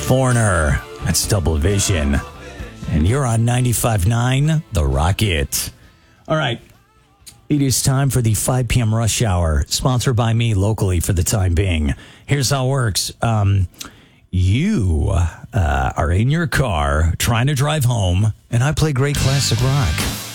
Foreigner. That's Double Vision. And you're on 95.9 The Rocket. All right. It is time for the 5 p.m. rush hour, sponsored by me locally for the time being. Here's how it works. You are in your car trying to drive home, and I play great classic rock.